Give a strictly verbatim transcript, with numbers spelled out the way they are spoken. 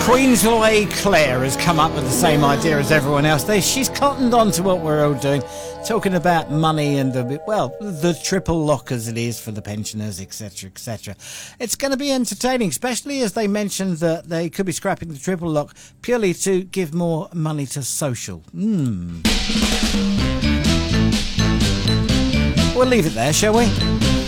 Queensway Claire has come up with the same idea as everyone else. They, she's cottoned on to what we're all doing, talking about money and the, well, the triple lock as it is for the pensioners, et cetera, et cetera. It's going to be entertaining, especially as they mentioned that they could be scrapping the triple lock purely to give more money to social. Hmm. We'll leave it there, shall we?